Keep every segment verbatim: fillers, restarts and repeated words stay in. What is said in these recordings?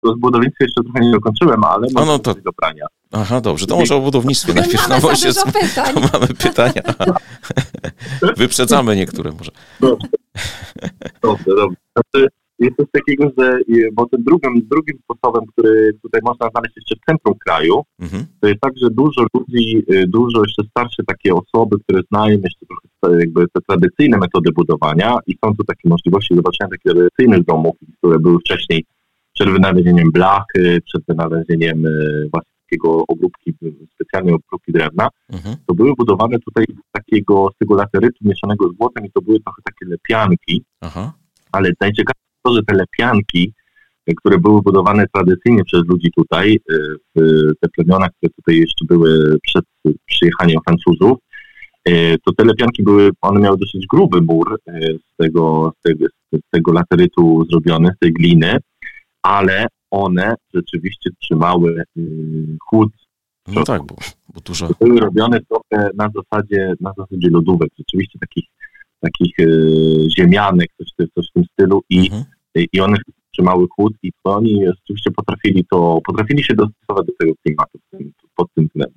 to z budownictwa jeszcze trochę nie dokończyłem, ale A no to... do prania. Aha, dobrze, to może o budownictwie My najpierw. mamy No, za dużo pytań. mamy pytania. Wyprzedzamy niektóre może. Dobrze, dobrze. dobrze. Znaczy, jest coś takiego, że bo tym drugim, drugim sposobem, który tutaj można znaleźć jeszcze w centrum kraju, mhm. to jest tak, że dużo ludzi, dużo jeszcze starsze takie osoby, które znają jeszcze trochę jakby te tradycyjne metody budowania i są tu takie możliwości zobaczenia takich tradycyjnych domów, które były wcześniej przed wynalezieniem blachy, przed wynalezieniem właśnie takiego ogróbki, specjalnej ogróbki drewna, mhm. to były budowane tutaj z takiego, z tego laterytu mieszanego z błotem i to były trochę takie lepianki, Aha. ale najciekawsze to, że te lepianki, które były budowane tradycyjnie przez ludzi tutaj, w te plemiona, które tutaj jeszcze były przed przyjechaniem Francuzów, to te lepianki były, one miały dosyć gruby mur z tego, z tego, z tego laterytu zrobiony, z tej gliny, ale one rzeczywiście trzymały chłód. No tak, bo, bo dużo... Były robione trochę na zasadzie, na zasadzie lodówek, rzeczywiście takich, takich ziemianek, coś, coś w tym stylu i, mhm. i one trzymały chłód i to oni rzeczywiście potrafili to, potrafili się dostosować do tego klimatu pod tym względem.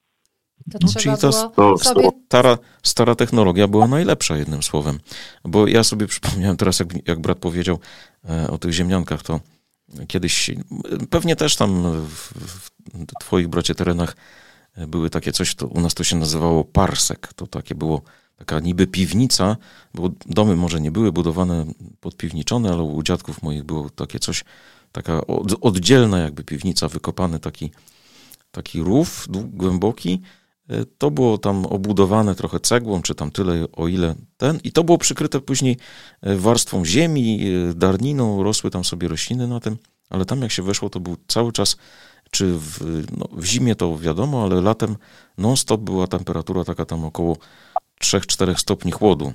To no, trzeba czyli ta było sobie... stara, stara technologia była najlepsza, jednym słowem. Bo ja sobie przypomniałem teraz, jak, jak brat powiedział e, o tych ziemniankach, to kiedyś, pewnie też tam w, w twoich, bracie, terenach były takie coś, to u nas to się nazywało parsek. To takie było, taka niby piwnica, bo domy może nie były budowane podpiwniczone, ale u dziadków moich było takie coś, taka od, oddzielna jakby piwnica, wykopany taki, taki rów głęboki. To było tam obudowane trochę cegłą, czy tam tyle, o ile ten. I to było przykryte później warstwą ziemi, darniną, rosły tam sobie rośliny na tym, ale tam jak się weszło, to był cały czas, czy w, no, w zimie to wiadomo, ale latem non-stop była temperatura taka tam około trzy cztery stopni chłodu.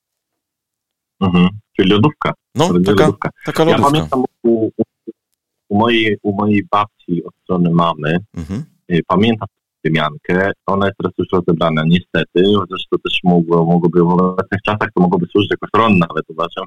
Mhm, czyli lodówka. No, taka lodówka. Taka lodówka. Ja pamiętam u, u, mojej, u mojej babci od strony mamy, mhm. pamiętam ziemiankę, ona jest teraz już rozebrana, niestety, chociaż to też mogło, mogłoby w obecnych czasach to mogłoby służyć jako tron nawet, uważam.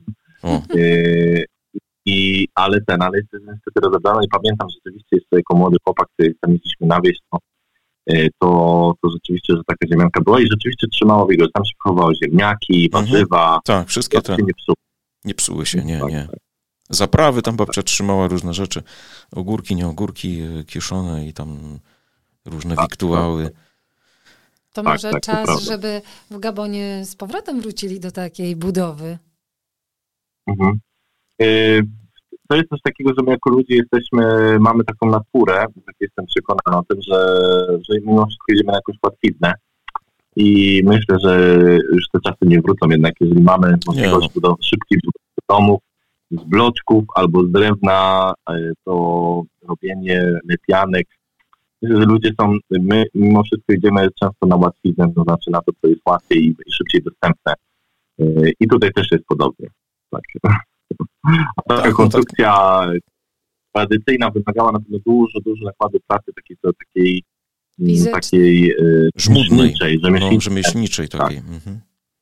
Y, i, ale ten, ale jest niestety rozebrana i pamiętam rzeczywiście jeszcze jako młody chłopak, który tam jeździliśmy na wieś, to, y, to, to rzeczywiście, że taka ziemianka była i rzeczywiście trzymała wigo, tam się chowało ziemniaki, warzywa. Mhm. Tak, wszystkie te nie psuły. Nie psuły się, nie, nie. Zaprawy tam babcia trzymała różne rzeczy, ogórki, nie ogórki, kiszone i tam różne tak, wiktuały. To może tak, tak, czas, żeby w Gabonie z powrotem wrócili do takiej budowy. Mhm. Yy, to jest coś takiego, że my jako ludzie jesteśmy, mamy taką naturę, tak jestem przekonany o tym, że, że mimo wszystko idziemy na jakąś łatwiznę i myślę, że już te czasy nie wrócą jednak, jeżeli mamy możliwość no. budowy szybkich domów z bloczków albo z drewna, to robienie lepianek. Myślę, że ludzie są, my mimo wszystko idziemy często na łatwiznę, to znaczy na to, co jest łatwiej i, i szybciej dostępne. Yy, I tutaj też jest podobnie. Tak. A taka tak, konstrukcja tak. tradycyjna wymagała na pewno dużo, dużo nakładu pracy takiej, to, takiej, takiej yy, rzemieślniczej, rzemieślniczej, no, rzemieślniczej takiej. Tak. Mhm.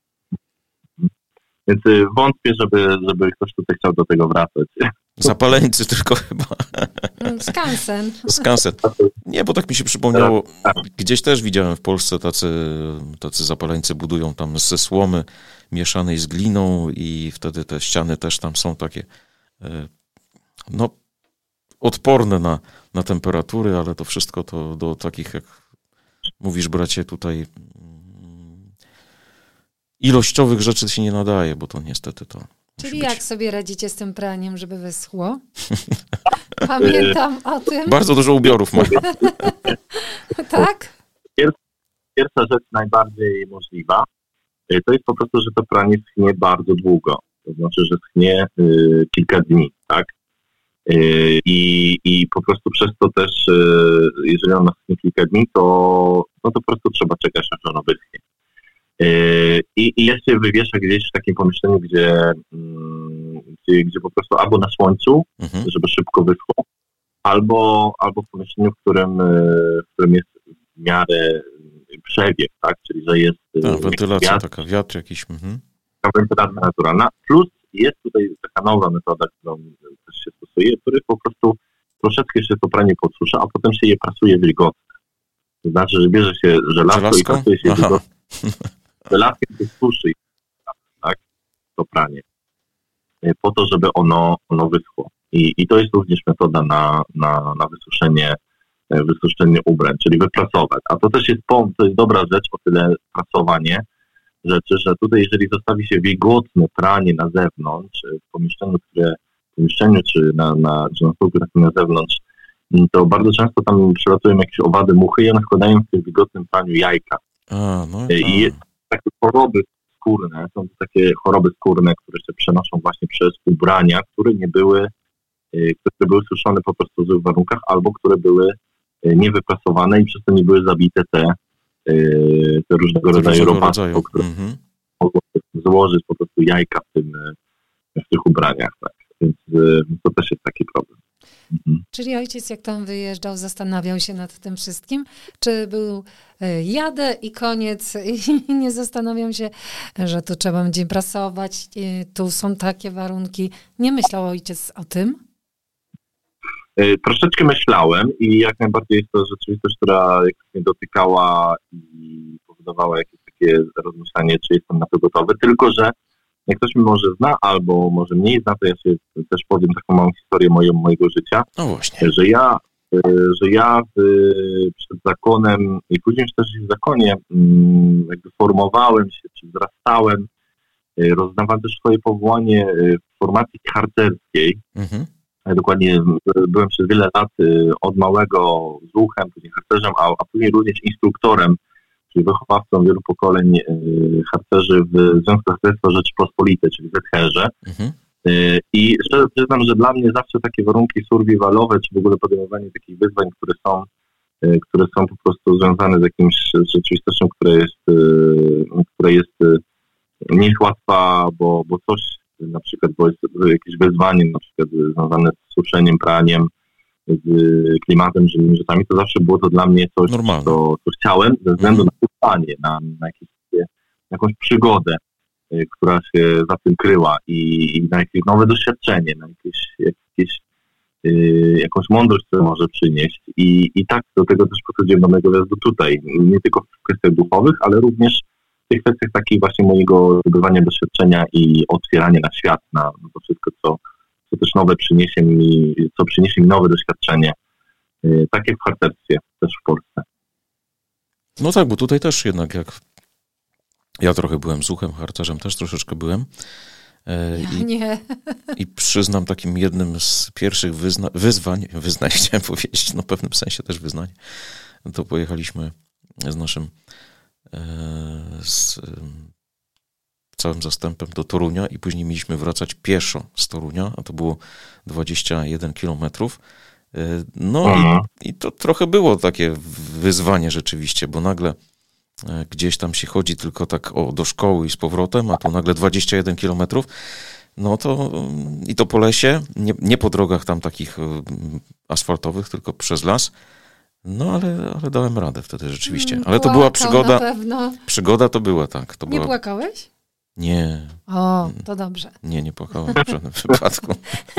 Więc yy, wątpię, żeby, żeby ktoś tutaj chciał do tego wracać. Zapaleńcy tylko chyba. Skansen. Skansen. Nie, bo tak mi się przypomniało, gdzieś też widziałem w Polsce tacy, tacy zapaleńcy budują tam ze słomy mieszanej z gliną i wtedy te ściany też tam są takie no odporne na, na temperatury, ale to wszystko to do takich, jak mówisz, bracie, tutaj ilościowych rzeczy się nie nadaje, bo to niestety to Czyli jak być. sobie radzicie z tym praniem, żeby wyschło? Pamiętam o tym. Bardzo dużo ubiorów mam. Tak? Pierwsza, pierwsza rzecz najbardziej możliwa, to jest po prostu, że to pranie schnie bardzo długo. To znaczy, że schnie y, kilka dni, tak? Y, i, I po prostu przez to też, y, jeżeli ono schnie kilka dni, to, no to po prostu trzeba czekać, aż ono wyschnie. I, I ja się wywiesza gdzieś w takim pomieszczeniu, gdzie, gdzie, gdzie po prostu albo na słońcu, mhm. żeby szybko wyschło, albo, albo w pomieszczeniu, w którym, w którym jest w miarę przewiew, tak? Czyli że jest Ta, wentylacja, wiatr, taka wiatr jakiś. Mhm. Taka wentylacja naturalna. Plus jest tutaj taka nowa metoda, którą też się stosuje, w której po prostu troszeczkę się to pranie podsusza, a potem się je prasuje wilgotne. To znaczy, że bierze się żelazko, żelazko? i prasuje się wilgotne. Żelazkiem się suszy, tak? To pranie. Po to, żeby ono, ono wyschło. I, I to jest również metoda na, na, na wysuszenie, wysuszenie ubrań, czyli wyprasować. A to też jest, to jest dobra rzecz, o tyle prasowanie rzeczy, że tutaj jeżeli zostawi się wilgotne pranie na zewnątrz, w pomieszczeniu, które, w pomieszczeniu czy na, na, czy na stołku takim na zewnątrz, to bardzo często tam przylatują jakieś owady, muchy i one składają w tym wilgotnym praniu jajka. A, no i, I jest takie choroby skórne, są to takie choroby skórne, które się przenoszą właśnie przez ubrania, które nie były, które były suszone po prostu w złych warunkach, albo które były niewyprasowane i przez to nie były zabite te, te różnego rodzaju robactwo, które mm-hmm. mogło złożyć po prostu jajka w, tym, w tych ubraniach. Tak. Więc to też jest taki problem. Mhm. Czyli ojciec, jak tam wyjeżdżał, zastanawiał się nad tym wszystkim, czy był jadę i koniec i nie zastanawiam się, że tu trzeba będzie prasować, tu są takie warunki. Nie myślał ojciec o tym? Troszeczkę myślałem i jak najbardziej jest to rzeczywistość, która mnie dotykała i powodowała jakieś takie rozmyślanie, czy jestem na to gotowy, tylko że jak ktoś mnie może zna, albo może mniej zna, to ja się też powiem taką małą historię moją, mojego życia, no właśnie. że ja, że ja przed zakonem i później też w zakonie jakby formowałem się, czy wzrastałem, roznawałem też swoje powołanie w formacji harcerskiej. Mhm. Ja dokładnie byłem przez wiele lat od małego zuchem, później harcerzem, a, a później również instruktorem, czyli wychowawcą wielu pokoleń y, harcerzy w Związku Harcerstwa Rzeczypospolitej, czyli Z H R-ze. Mhm. Y, I szczerze przyznam, że dla mnie zawsze takie warunki survivalowe, czy w ogóle podejmowanie takich wyzwań, które są, y, które są po prostu związane z jakimś rzeczywistością, która jest, y, która jest y, nie jest łatwa, bo, bo coś na przykład, bo jest jakieś wyzwanie, na przykład związane z suszeniem, praniem, z klimatem, żywymi rzeczami, to zawsze było to dla mnie coś, co, co chciałem, ze względu na pytanie, na, na, jakieś, na jakąś przygodę, y, która się za tym kryła i, i na jakieś nowe doświadczenie, na jakieś, jakieś, y, jakąś mądrość, którą może przynieść. I, I tak do tego też podchodziłem do mojego wyjazdu tutaj, nie tylko w kwestiach duchowych, ale również w tych kwestiach takich właśnie mojego zdobywania doświadczenia i otwierania na świat, na, na to wszystko, co co też nowe przyniesie mi, co przyniesie mi nowe doświadczenie, yy, takie w harcerstwie, też w Polsce. No tak, bo tutaj też jednak jak ja trochę byłem zuchem, harcerzem też troszeczkę byłem. Yy, ja i, nie. I przyznam takim jednym z pierwszych wyzna- wyzwań, wyznań chciałem powiedzieć, no w pewnym sensie też wyznań, to pojechaliśmy z naszym yy, z, yy, całym zastępem do Torunia i później mieliśmy wracać pieszo z Torunia, a to było dwadzieścia jeden kilometrów. No i, i to trochę było takie wyzwanie rzeczywiście, bo nagle gdzieś tam się chodzi tylko tak o, do szkoły i z powrotem, a tu nagle dwadzieścia jeden kilometrów. No to i to po lesie, nie, nie po drogach tam takich asfaltowych, tylko przez las. No ale, ale dałem radę wtedy rzeczywiście. Ale Płakał to była przygoda. Na pewno. Przygoda to była, tak. To nie była... płakałeś? Nie. O, to dobrze. Nie, nie płakałem w żadnym wypadku.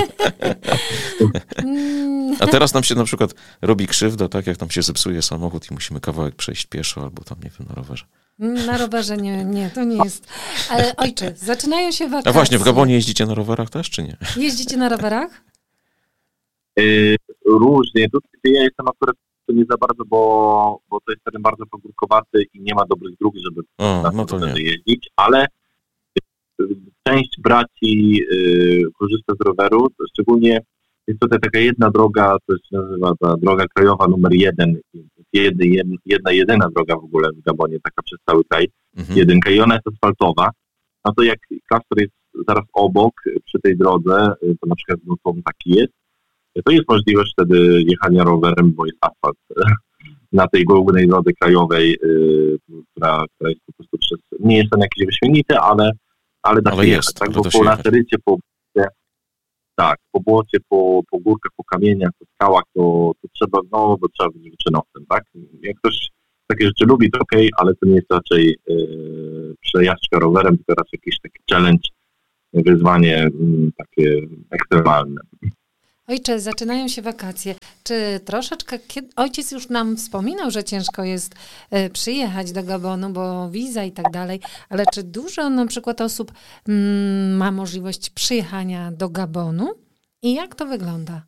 A teraz nam się na przykład robi krzywda, tak jak nam się zepsuje samochód i musimy kawałek przejść pieszo albo tam, nie wiem, na rowerze. Na rowerze nie, nie, to nie jest. Ale ojcze, zaczynają się wakacje. A właśnie, w Gabonie jeździcie na rowerach też, czy nie? Jeździcie na rowerach? Yy, różnie. Tutaj ja jestem akurat nie za bardzo, bo, bo to jest teren bardzo pogórkowaty i nie ma dobrych dróg, żeby o, na no to nie. jeździć, ale część braci y, korzysta z roweru, szczególnie jest tutaj taka jedna droga, to się nazywa ta droga krajowa numer jeden, jedna, jedna jedyna droga w ogóle w Gabonie, taka przez cały kraj, mhm. jedynka i ona jest asfaltowa. No to jak klasztor jest zaraz obok, przy tej drodze, to na przykład no, to taki jest, to jest możliwość wtedy jechania rowerem, bo jest asfalt na tej głównej drodze krajowej, y, która, która jest po prostu przez, nie jest tam jakieś wyśmienite, ale ale da się jechać, tak? Bo po laterycie, po tak, po błocie, po, po górkach, po kamieniach, po skałach, to, to trzeba, no, to trzeba być wyczynowcem, tak? Jak ktoś takie rzeczy lubi, to okej, okay, ale to nie jest raczej yy, przejażdżka rowerem, tylko raczej jakiś taki challenge, wyzwanie yy, takie ekstremalne. Ojcze, zaczynają się wakacje. Czy troszeczkę, kiedy, ojciec już nam wspominał, że ciężko jest y, przyjechać do Gabonu, bo wiza i tak dalej, ale czy dużo na przykład osób mm, ma możliwość przyjechania do Gabonu i jak to wygląda?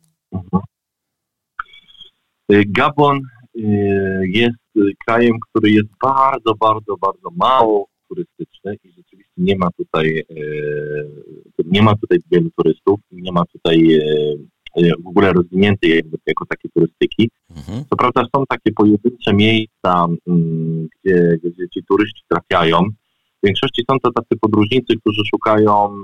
Gabon jest krajem, który jest bardzo, bardzo, bardzo mało turystyczny i rzeczywiście nie ma tutaj nie ma tutaj wielu turystów, nie ma tutaj w ogóle rozwiniętej jako takiej turystyki. Mhm. Co prawda są takie pojedyncze miejsca, gdzie, gdzie ci turyści trafiają. W większości są to tacy podróżnicy, którzy szukają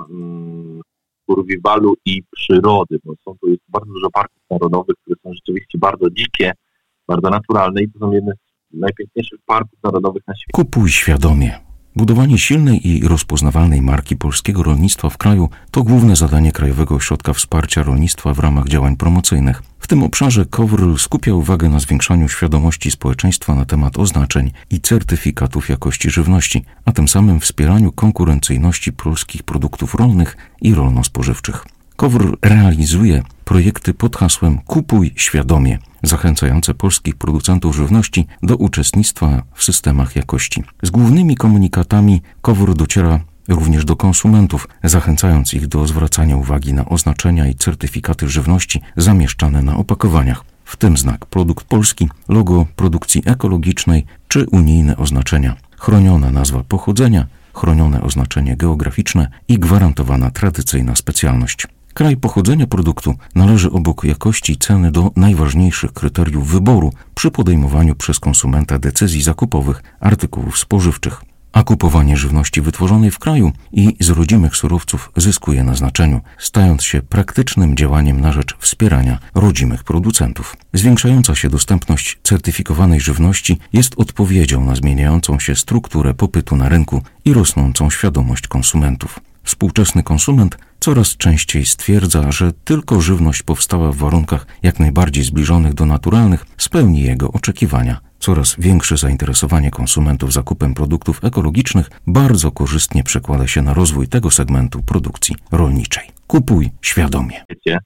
survivalu i przyrody, bo są tu jest bardzo dużo parków narodowych, które są rzeczywiście bardzo dzikie, bardzo naturalne i to są jedne z najpiękniejszych parków narodowych na świecie. Kupuj świadomie. Budowanie silnej i rozpoznawalnej marki polskiego rolnictwa w kraju to główne zadanie Krajowego Ośrodka Wsparcia Rolnictwa w ramach działań promocyjnych. W tym obszarze KOWR skupia uwagę na zwiększaniu świadomości społeczeństwa na temat oznaczeń i certyfikatów jakości żywności, a tym samym wspieraniu konkurencyjności polskich produktów rolnych i rolno-spożywczych. KOWR realizuje projekty pod hasłem Kupuj świadomie, zachęcające polskich producentów żywności do uczestnictwa w systemach jakości. Z głównymi komunikatami KOWR dociera również do konsumentów, zachęcając ich do zwracania uwagi na oznaczenia i certyfikaty żywności zamieszczane na opakowaniach, w tym znak produkt polski, logo produkcji ekologicznej czy unijne oznaczenia, chroniona nazwa pochodzenia, chronione oznaczenie geograficzne i gwarantowana tradycyjna specjalność. Kraj pochodzenia produktu należy obok jakości i ceny do najważniejszych kryteriów wyboru przy podejmowaniu przez konsumenta decyzji zakupowych artykułów spożywczych. A kupowanie żywności wytworzonej w kraju i z rodzimych surowców zyskuje na znaczeniu, stając się praktycznym działaniem na rzecz wspierania rodzimych producentów. Zwiększająca się dostępność certyfikowanej żywności jest odpowiedzią na zmieniającą się strukturę popytu na rynku i rosnącą świadomość konsumentów. Współczesny konsument coraz częściej stwierdza, że tylko żywność powstała w warunkach jak najbardziej zbliżonych do naturalnych spełni jego oczekiwania. Coraz większe zainteresowanie konsumentów zakupem produktów ekologicznych bardzo korzystnie przekłada się na rozwój tego segmentu produkcji rolniczej. Kupuj świadomie.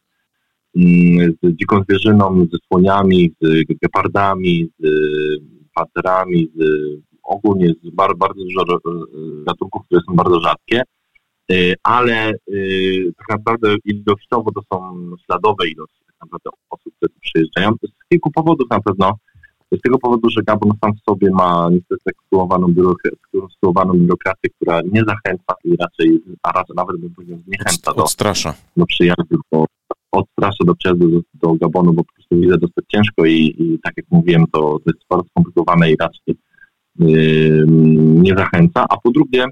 Z dziką zwierzyną, ze słoniami, z gepardami, z panterami, z ogólnie z bardzo, bardzo dużo gatunków, które są bardzo rzadkie. Ale y, tak naprawdę ilościowo to są śladowe ilości tak naprawdę osób, które tu przyjeżdżają. Z kilku powodów na pewno. Z tego powodu, że Gabon sam w sobie ma niestety skonstruowaną biurokrację, biurokrację, która nie zachęca i raczej, a raczej nawet bym powiedział zniechęca do, do przyjazdu, do, odstrasza do przyjazdu do, do Gabonu, bo po prostu widzę dosyć ciężko i, i tak jak mówiłem, to, to jest bardzo skomplikowane i raczej yy, nie zachęca. A po drugie,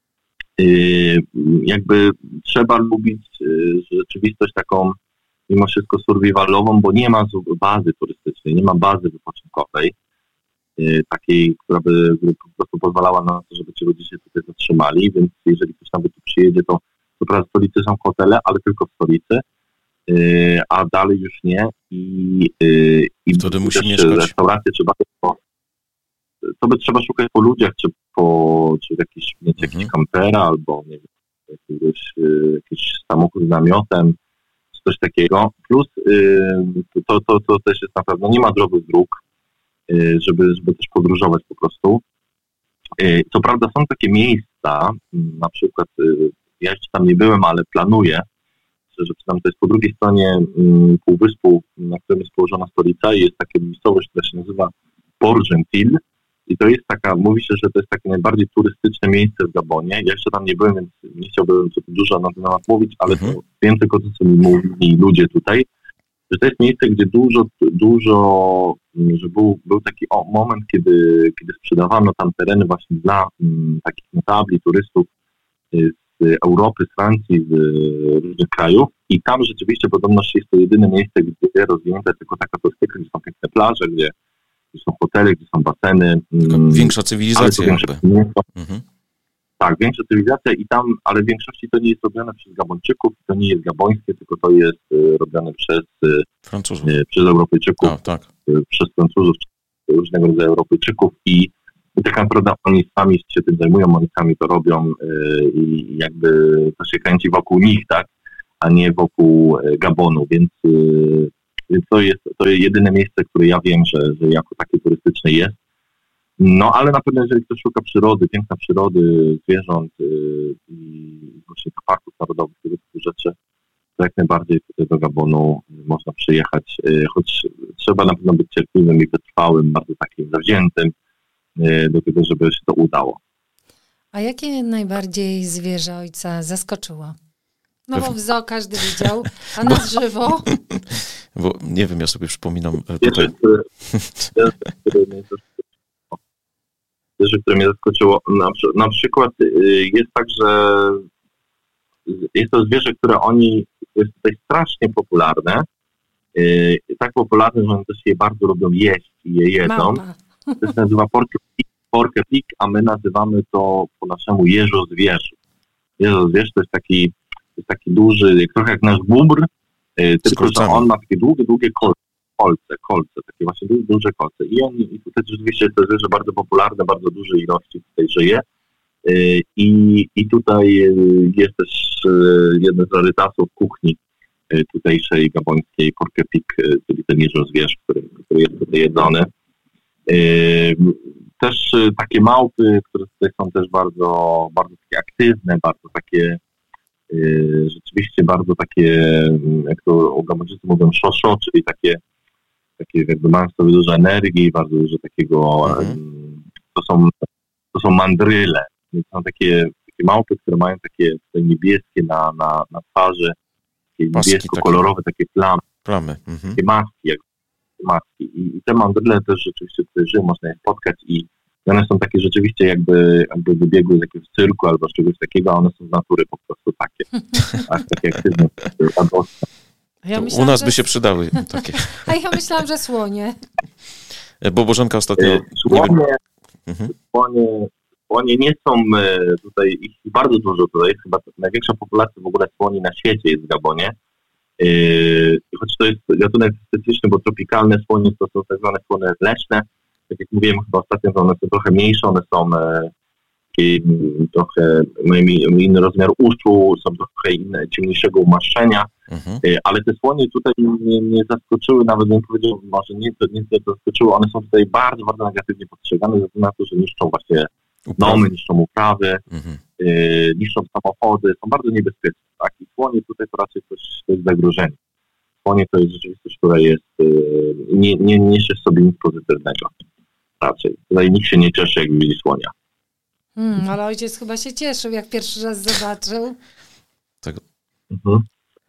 jakby trzeba lubić rzeczywistość taką mimo wszystko survivalową, bo nie ma bazy turystycznej, nie ma bazy wypoczynkowej takiej, która by po prostu pozwalała na to, żeby ci ludzie się tutaj zatrzymali, więc jeżeli ktoś nawet tu przyjedzie, to co prawda w stolicy są hotele, ale tylko w stolicy, a dalej już nie i, i wtedy musi mieszkać. Restauracje trzeba to by trzeba szukać po ludziach, czy po czy jakiś, mieć jakiś mhm. kampera, albo nie wiem, jakiegoś, jakiś samochód z namiotem, czy coś takiego. Plus yy, to, to, to też jest na pewno, nie ma drogi dróg, yy, żeby, żeby też podróżować po prostu. Yy, co prawda są takie miejsca, yy, na przykład, yy, ja jeszcze tam nie byłem, ale planuję, że przynajmniej to jest po drugiej stronie yy, półwyspu, na którym jest położona stolica i jest taka miejscowość, która się nazywa Port Gentil. I to jest taka, mówi się, że to jest takie najbardziej turystyczne miejsce w Gabonie. Ja jeszcze tam nie byłem, więc nie chciałbym tu dużo na ten temat mówić, ale mhm. to wiem tylko to, co mi mówili ludzie tutaj, że to jest miejsce, gdzie dużo, dużo, że był, był taki o, moment, kiedy, kiedy sprzedawano tam tereny właśnie dla m, takich notabli, turystów z Europy, z Francji, z różnych krajów i tam rzeczywiście podobno jest to jedyne miejsce, gdzie rozwinięta tylko taka turystyka, gdzie są piękne plaże, gdzie gdzie są hotele, gdzie są baseny. Większa cywilizacja. Większe, mhm. Tak, większa cywilizacja i tam, ale w większości to nie jest robione przez Gabończyków, to nie jest gabońskie, tylko to jest y, robione przez Francuzów, y, przez Europejczyków, A, tak. y, przez Francuzów, różnego rodzaju Europejczyków i, i tak naprawdę oni sami się tym zajmują, oni sami to robią y, i jakby to się kręci wokół nich, tak? a nie wokół Gabonu, więc, więc to jest to jest jedyne miejsce, które ja wiem, że, że jako takie turystyczne jest. No ale na pewno jeżeli ktoś szuka przyrody, piękna przyrody, zwierząt yy, i właśnie parków narodowych, tego typu rzeczy, to jak najbardziej tutaj do Gabonu można przyjechać, yy, choć trzeba na pewno być cierpliwym i wytrwałym, bardzo takim zawziętym yy, do tego, żeby się to udało. A jakie najbardziej zwierzę ojca zaskoczyło? No bo w zoo każdy widział, a na żywo? Bo nie wiem, ja sobie przypominam tutaj... Zwierzę, które, które mnie Zwierzę, które mnie zaskoczyło, na, na przykład jest tak, że jest to zwierzę, które oni, jest tutaj strasznie popularne, tak popularne, że oni też je bardzo lubią jeść i je jedzą. Mama. To się nazywa porkę pik, a my nazywamy to po naszemu jeżozwierz. Jeżozwierz to jest taki, to jest taki duży, trochę jak nasz bóbr, tylko że on ma takie długie, długie kolce. Kolce, kolce, takie właśnie duże, duże kolce. I on, i tutaj rzeczywiście to zwierzę bardzo popularne, bardzo duże ilości tutaj żyje. I, i tutaj jest też jeden z rarytasów kuchni tutejszej gabońskiej, porkę pik, czyli ten jeżozwierz, który, który jest tutaj jedzony. Też takie małpy, które tutaj są też bardzo, bardzo takie aktywne, bardzo takie rzeczywiście bardzo takie, jak to u Gabończycy mówią, szoszo, czyli takie takie jakby mają w sobie dużo energii, bardzo dużo takiego, mhm. to są to są mandryle, to są takie, takie małpy, które mają takie tutaj niebieskie na, na, na twarzy, takie Paski, niebiesko-kolorowe, takie plamy, plamy. Mhm. takie maski, jak maski. I, I te mandryle też rzeczywiście tutaj żyją, można je spotkać i one są takie rzeczywiście jakby, jakby wybiegły z jakiegoś cyrku albo z czegoś takiego, a one są z natury po prostu takie, tak, takie aktywne, radosne. Ja myślałam, u nas że... by się przydały takie. A ja myślałam, że słonie. Bo Bożenka ostatnio... Słonie, nie... mhm. słonie, słonie nie są tutaj, ich bardzo dużo tutaj, chyba największa populacja w ogóle słoni na świecie jest w Gabonie. Yy, choć to jest gatunek specyficzny, bo tropikalne słonie to są tak zwane słonie leśne. Tak jak mówiłem chyba ostatnio, to one są trochę mniejsze, one są e, trochę mają inny rozmiar uszu, są trochę inne, ciemniejszego umaszczenia, mhm. ale te słonie tutaj nie, nie zaskoczyły, nawet bym powiedział, może nie, nie zaskoczyły, one są tutaj bardzo, bardzo negatywnie postrzegane ze względu na to, że niszczą właśnie domy, niszczą uprawy, mhm. y, niszczą samochody, są bardzo niebezpieczne, tak? I słonie tutaj to raczej coś, to jest zagrożenie. Słonie to jest rzeczywistość, która jest, y, nie, nie niesie w sobie nic pozytywnego raczej. Tutaj nikt się nie cieszy, jak widzi słonia. Hmm, ale ojciec chyba się cieszył, jak pierwszy raz zobaczył. Tak. Mhm.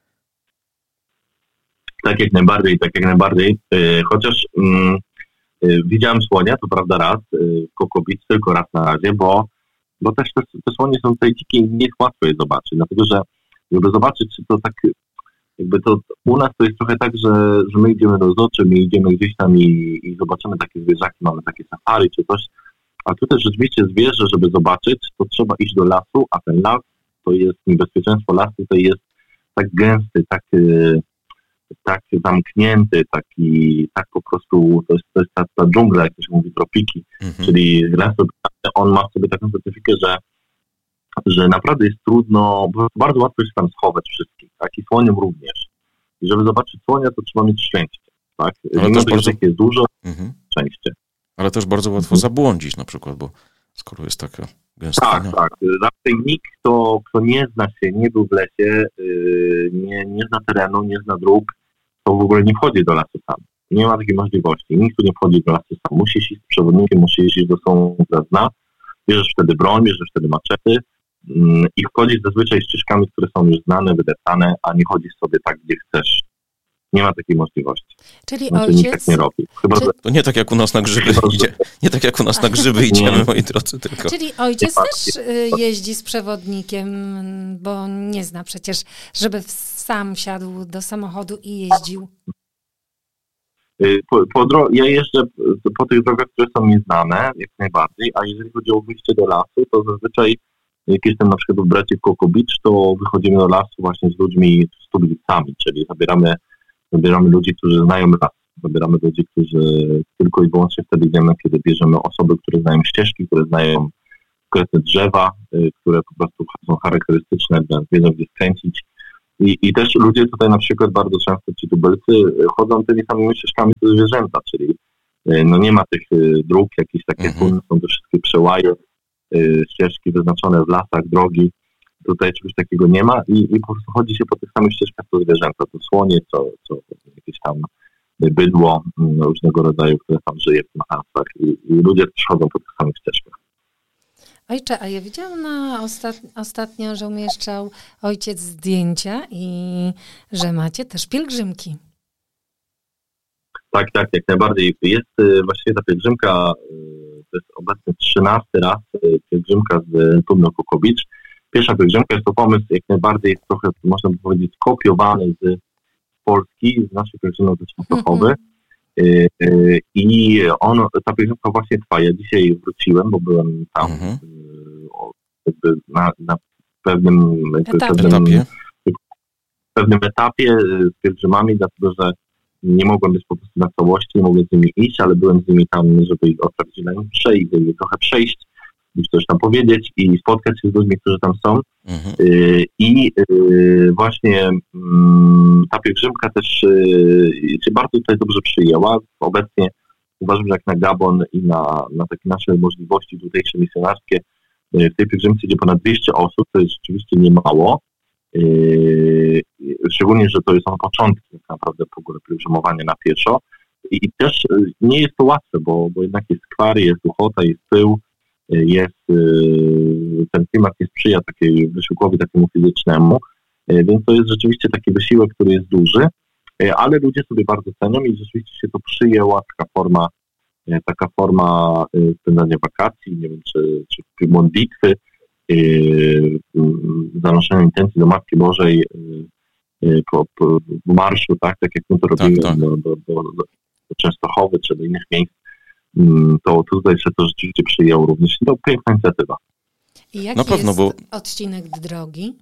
Tak jak najbardziej, tak jak najbardziej. Yy, chociaż yy, yy, widziałem słonia, to prawda raz, yy, Kokobic, tylko raz na razie, bo, bo też te, te słonie są tutaj dzikie i nie jest łatwo je zobaczyć, dlatego że żeby zobaczyć, czy to tak, jakby to u nas to jest trochę tak, że, że my idziemy do zoo, czy my idziemy gdzieś tam i, i zobaczymy takie zwierzaki, mamy takie safari, czy coś. A tutaj rzeczywiście zwierzę, żeby zobaczyć, to trzeba iść do lasu, a ten las to jest niebezpieczeństwo lasu, tutaj jest tak gęsty, tak, tak zamknięty, taki, tak po prostu, to jest, to jest ta, ta dżungla, jak to się mówi, tropiki, mhm. czyli las, on ma w sobie taką specyfikę, że, że naprawdę jest trudno, bo bardzo łatwo jest tam schować wszystkich, tak, i słoniom również. I żeby zobaczyć słonia, to trzeba mieć szczęście, tak, mimo tego, że jest dużo, mhm. szczęście. Ale też bardzo łatwo zabłądzić na przykład, bo skoro jest taka gęsta... Tak, no. tak. Raczej nikt, kto, kto nie zna się, nie był w lesie, yy, nie, nie zna terenu, nie zna dróg, to w ogóle nie wchodzi do lasu sam. Nie ma takiej możliwości. Nikt tu nie wchodzi do lasu sam. Musisz iść z przewodnikiem, musisz iść do są, która zna. Bierzesz wtedy broń, bierzesz wtedy maczety yy, i wchodzisz zazwyczaj ścieżkami, które są już znane, wydeptane, a nie chodzisz sobie tak, gdzie chcesz. Nie ma takiej możliwości. Czyli znaczy, ojciec... nikt tak nie robi. Chyba, Czy... To nie tak jak u nas na grzyby idzie. Nie tak jak u nas na grzyby idziemy, moi drodzy, tylko... Czyli ojciec też jeździ z przewodnikiem, bo nie zna przecież, żeby sam wsiadł do samochodu i jeździł. Po, po dro- ja jeżdżę po tych drogach, które są mi znane, jak najbardziej, a jeżeli chodzi o wyjście do lasu, to zazwyczaj jak jestem na przykład w Bracie w Coco Beach, to wychodzimy do lasu właśnie z ludźmi, z tubicami, czyli zabieramy, zabieramy ludzi, którzy znają las, zabieramy ludzi, którzy tylko i wyłącznie wtedy idziemy, kiedy bierzemy osoby, które znają ścieżki, które znają konkretne drzewa, które po prostu są charakterystyczne, wiedzą gdzie skręcić I, I też ludzie tutaj na przykład bardzo często, ci tubylcy, chodzą tymi samymi ścieżkami co zwierzęta, czyli no nie ma tych dróg, jakieś takie Mhm. płynne, są to wszystkie przełaje, ścieżki wyznaczone w lasach, drogi. Tutaj czegoś takiego nie ma i, i po prostu chodzi się po tych samych ścieżkach co zwierzęta, to słonie, co, co jakieś tam bydło różnego rodzaju, które tam żyje w tych lasach i, i ludzie też chodzą po tych samych ścieżkach. Ojcze, a ja widziałam na ostat... ostatnio, że umieszczał ojciec zdjęcia i że macie też pielgrzymki. Tak, tak, jak najbardziej. Jest y, właściwie ta pielgrzymka, y, to jest obecnie trzynasty raz y, pielgrzymka z Turno-Kukowicz. Pierwsza pielgrzymka jest to pomysł jak najbardziej, jest trochę, można by powiedzieć, skopiowany z Polski, z naszej pielgrzymy do Częstochowy. Y, y, I on, ta pielgrzymka właśnie trwa. Ja dzisiaj wróciłem, bo byłem tam Mhm. y, o, jakby na, na pewnym, jakby Etapie. pewnym Etapie. w pewnym etapie z pielgrzymami, dlatego że nie mogłem być po prostu na całości, nie mogłem z nimi iść, ale byłem z nimi tam, żeby ich odprawić na mszę i żeby trochę przejść i coś tam powiedzieć i spotkać się z ludźmi, którzy tam są. Mhm. Yy, I yy, właśnie yy, ta pielgrzymka też yy, się bardzo tutaj dobrze przyjęła. Obecnie uważam, że jak na Gabon i na, na takie nasze możliwości tutejsze misjonarskie, yy, w tej pielgrzymce idzie ponad dwieście osób, to jest rzeczywiście niemało. Yy, szczególnie, że to są początki tak naprawdę w ogóle pielgrzymowania na pieszo i, i też yy, nie jest to łatwe, bo, bo jednak jest skwary, jest duchota, jest pył, yy, jest yy, ten klimat nie sprzyja takiej wysiłkowi takiemu fizycznemu, yy, więc to jest rzeczywiście taki wysiłek, który jest duży, yy, ale ludzie sobie bardzo cenią i rzeczywiście się to przyjęła taka forma yy, taka forma yy, spędzania wakacji, nie wiem, czy, czy modlitwy, zanoszenia intencji do Matki Bożej po, po marszu, tak, tak jak my to robimy tak. Do, do, do, do Częstochowy czy do innych miejsc, to tutaj się to rzeczywiście przyjęło również. To piękna inicjatywa. I jaki Na pewno, jest bo- odcinek drogi?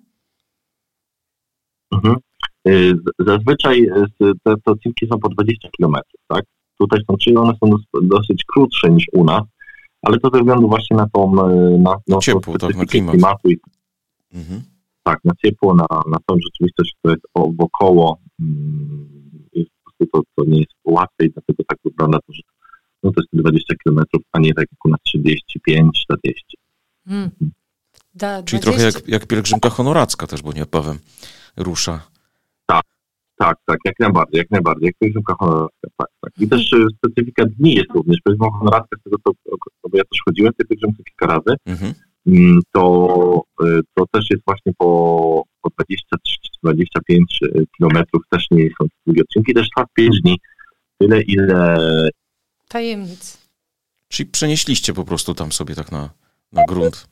Mhm. Zazwyczaj te, te odcinki są po dwadzieścia kilometrów, tak? Tutaj są, czyli one są dosyć krótsze niż u nas, ale to ze względu właśnie na tą na, na ciepło, tą tak, na klimat. klimatu i Mhm. tak, na ciepło, na, na tą rzeczywistość, która jest o- wokoło, mm, jest po prostu to, to nie jest łatwe i dlatego tak wygląda to, że no to jest dwadzieścia kilometrów, a nie tak jak u nas trzydzieści pięć czterdzieści. Mm. Da, Czyli dwadzieścia trochę jak, jak pielgrzymka honoracka też, bo niebawem rusza. Tak, tak, jak najbardziej, jak najbardziej, jak pielgrzymka honoracka, tak, tak. I też e, specyfika dni jest również, pielgrzymka honoracka, z tego co, bo ja też chodziłem w tej pielgrzymce kilka razy, Mhm. mm, to, e, to też jest właśnie po, po dwadzieścia trzy dwadzieścia pięć kilometrów, też nie są długie odcinki, też trwa pięć dni, tyle ile tajemnic. Czyli przenieśliście po prostu tam sobie tak na, na grunt.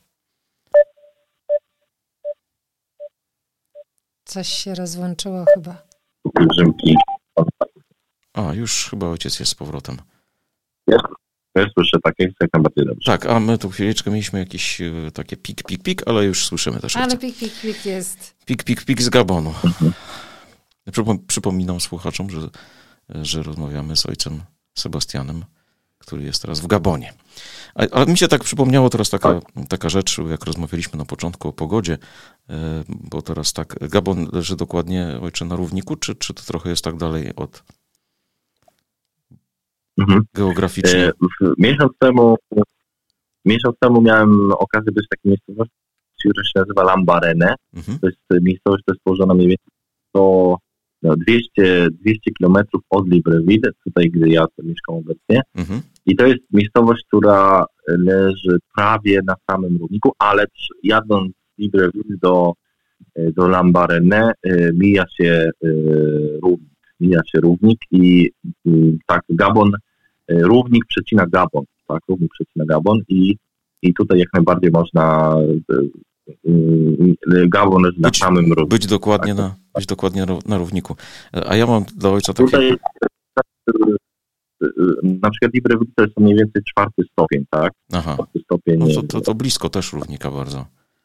Coś się rozłączyło chyba. pielgrzymki. A, już chyba ojciec jest z powrotem. Ja, ja słyszę tak, jak jak najbardziej dobrze. Tak, a my tu chwileczkę mieliśmy jakieś e, takie pik, pik, pik, ale już słyszymy też. Ale ojca. pik, pik, pik jest. Pik, pik, pik z Gabonu. Przypom- przypominam słuchaczom, że, że rozmawiamy z ojcem Sebastianem, który jest teraz w Gabonie. A, ale mi się tak przypomniało teraz taka, taka rzecz, jak rozmawialiśmy na początku o pogodzie, e, bo teraz tak, Gabon leży dokładnie, ojcze, na równiku, czy, czy to trochę jest tak dalej od Mhm. geograficznie? E, w- Miesiąc temu, miesiąc temu miałem okazję być w takiej miejscowości, która się nazywa Lambarene. Mhm. To jest miejscowość, która jest położona mniej więcej sto, no, dwieście, dwieście kilometrów od Libreville, tutaj gdzie ja mieszkam obecnie. Mhm. I to jest miejscowość, która leży prawie na samym równiku, ale przy- jadąc z Libreville do, do Lambarene e, mija się e, równik. Mija się równik i mm, tak Gabon, e, równik przecina Gabon, tak, równik przecina Gabon i, i tutaj jak najbardziej można e, e, Gabon leży na Być- samym równiku. Być dokładnie, tak. na, być dokładnie na, na równiku. A ja mam dla ojca takie... Tutaj na przykład Libreville to jest mniej więcej czwarty stopień, tak? Aha, Czwarty stopień. no to, to, to blisko też równika bardzo.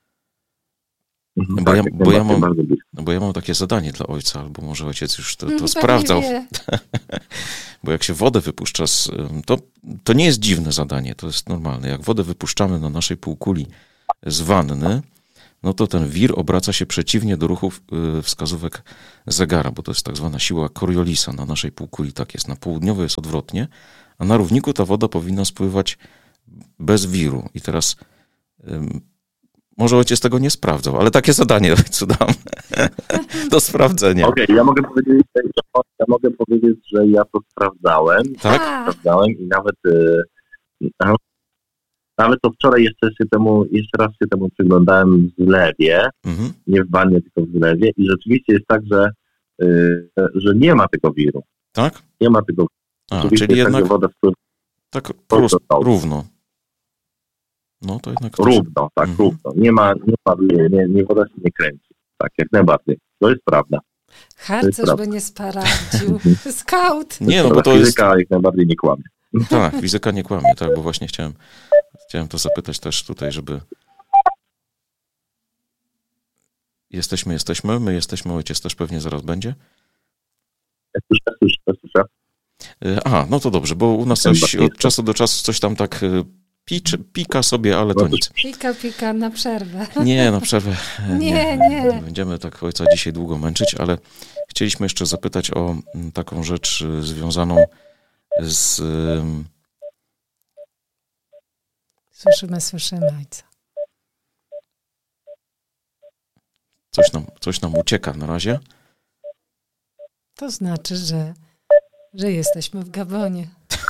Mhm, bo tak, ja- jak bo ja najbardziej, mam- bardzo blisko. No bo ja mam takie zadanie dla ojca, albo może ojciec już to, to Pewnie sprawdzał. wie. Bo jak się wodę wypuszcza, z, to, to nie jest dziwne zadanie, to jest normalne. Jak wodę wypuszczamy na naszej półkuli z wanny, no to ten wir obraca się przeciwnie do ruchu wskazówek zegara, bo to jest tak zwana siła Coriolisa na naszej półkuli, tak jest. Na południowej jest odwrotnie, a na równiku ta woda powinna spływać bez wiru. I teraz ym, może ojciec tego nie sprawdzał, ale takie zadanie ojcu dam do sprawdzenia. Okej, okay, ja mogę powiedzieć, ja mogę powiedzieć, że ja to sprawdzałem. Tak? Sprawdzałem i nawet yy, nawet to wczoraj jeszcze się temu, jeszcze raz się temu przyglądałem w zlewie, mhm. nie w wannie, tylko w zlewie i rzeczywiście jest tak, że, yy, że nie ma tego wiru. Tak? Nie ma tego wiru. A, czyli jednak tak, woda wpływa tak prosto, równo. No to jednak też... Równo, tak, mhm. równo. Nie ma, nie, ma nie, nie, woda się nie kręci. Tak, jak najbardziej. To jest prawda. Harcerz by nie sprawdził. Scout. Nie, no bo to fizyka jest... jak najbardziej nie kłamie. Tak, fizyka nie kłamie, tak, bo właśnie chciałem, chciałem to zapytać też tutaj, żeby... Jesteśmy, jesteśmy, my jesteśmy, ojciec też pewnie zaraz będzie. Ja słyszę, słyszę, słyszę. Aha, no to dobrze, bo u nas coś od czasu do czasu coś tam tak piczy, pika sobie, ale to nic. Pika, pika na przerwę. Nie, na przerwę. Nie, nie. nie. Będziemy tak ojca dzisiaj długo męczyć, ale chcieliśmy jeszcze zapytać o taką rzecz związaną z... Słyszymy, słyszymy ojca. Coś nam, coś nam ucieka na razie. To znaczy, że, że jesteśmy w Gabonie.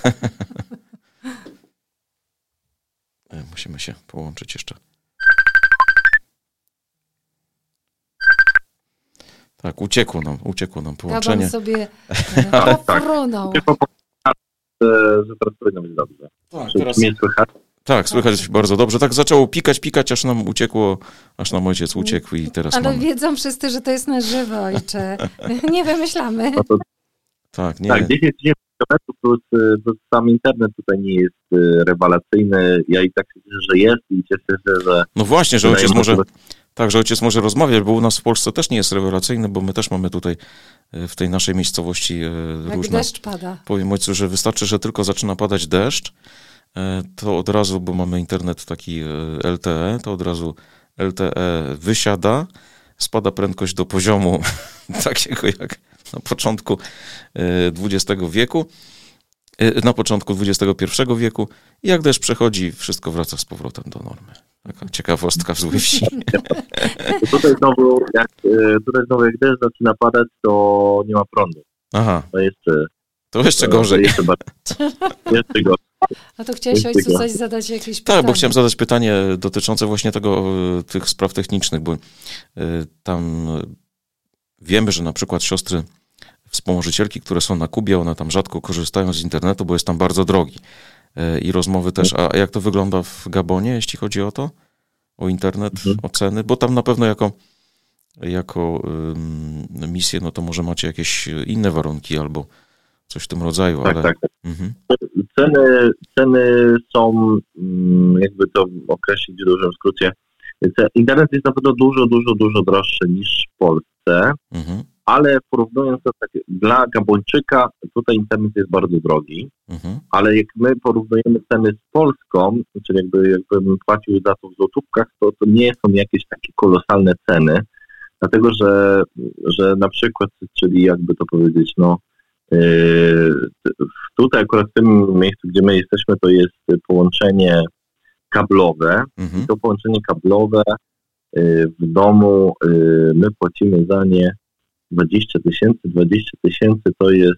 Musimy się połączyć jeszcze. Tak, uciekło nam, uciekło nam połączenie. Gabon sobie pofrunął. Że teraz powinno być dobrze. Tak, teraz... słychać? Tak, słychać bardzo dobrze. Tak zaczęło pikać, pikać, aż nam uciekło, aż nam ojciec uciekł i teraz Ale mamy... wiedzą wszyscy, że to jest na żywo, ojcze. Nie wymyślamy. No to... Tak, nie. Tak, dziesięć kilometrów plus, plus sam internet tutaj nie jest rewelacyjny. Ja i tak się cieszę, że jest i cieszę się, że... No właśnie, że ojciec może... Tak, że ojciec może rozmawiać, bo u nas w Polsce też nie jest rewelacyjny, bo my też mamy tutaj w tej naszej miejscowości Jak różne... deszcz pada. Powiem ojcu, że wystarczy, że tylko zaczyna padać deszcz, to od razu, bo mamy internet taki L T E, to od razu L T E wysiada, spada prędkość do poziomu takiego jak na początku dwudziestego wieku, na początku dwudziestego pierwszego wieku i jak deszcz przechodzi, wszystko wraca z powrotem do normy. Taka ciekawostka w Złej Wsi. Tutaj znowu, jak, tutaj znowu jak deszcz zaczyna padać, to nie ma prądu. Aha. To jeszcze, to jeszcze gorzej. To jeszcze, bardzo, jeszcze gorzej. A to chciałeś ojcu coś zadać, jakieś pytanie? Tak, bo chciałem zadać pytanie dotyczące właśnie tego, tych spraw technicznych, bo tam wiemy, że na przykład siostry wspomożycielki, które są na Kubie, one tam rzadko korzystają z internetu, bo jest tam bardzo drogi. I rozmowy też. A jak to wygląda w Gabonie, jeśli chodzi o to? O internet, mhm. o ceny? Bo tam na pewno jako, jako um, misję, no to może macie jakieś inne warunki albo coś w tym rodzaju, tak, ale... Tak, tak. Mhm. Ceny, ceny są, jakby to określić w dużym skrócie, internet jest na pewno dużo, dużo, dużo droższy niż w Polsce, mhm. ale porównując to tak, dla Gabończyka tutaj internet jest bardzo drogi, mhm. ale jak my porównujemy ceny z Polską, czyli jakby jakbym płacił za to w złotówkach, to, to nie są jakieś takie kolosalne ceny, dlatego że, że na przykład, czyli jakby to powiedzieć, no tutaj akurat w tym miejscu, gdzie my jesteśmy, to jest połączenie kablowe. Mhm. I to połączenie kablowe w domu my płacimy za nie dwadzieścia tysięcy. dwadzieścia tysięcy to jest